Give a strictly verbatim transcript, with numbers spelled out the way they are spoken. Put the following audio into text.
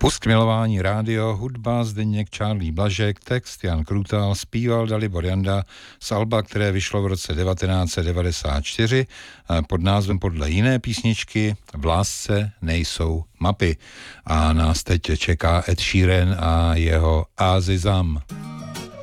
Pust milování rádio, hudba Zdeněk Charlie Blažek, text Jan Krutal, zpíval Dalibor Janda z alba, které vyšlo v roce devatenáct set devadesát čtyři pod názvem Podle jiné písničky V lásce nejsou mapy. A nás teď čeká Ed Sheeran a jeho Azizam.